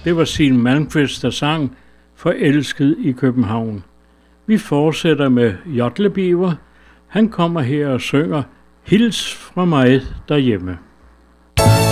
Det var Signe Malmquist, der sang Forelsket i København. Vi fortsætter med Jodlebiver. Han kommer her og synger Hils fra mig derhjemme.